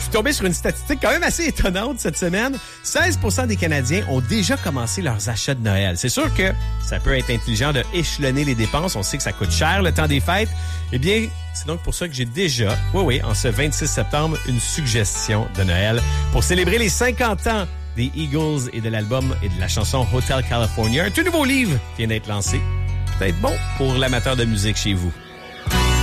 suis tombé sur une statistique quand même assez étonnante cette semaine. 16% des Canadiens ont déjà commencé leurs achats de Noël. C'est sûr que ça peut être intelligent de échelonner les dépenses. On sait que ça coûte cher le temps des fêtes. Eh bien, c'est donc pour ça que j'ai déjà, en ce 26 septembre, une suggestion de Noël pour célébrer les 50 ans des Eagles et de l'album et de la chanson Hotel California. Un tout nouveau livre vient d'être lancé. Peut-être bon pour l'amateur de musique chez vous.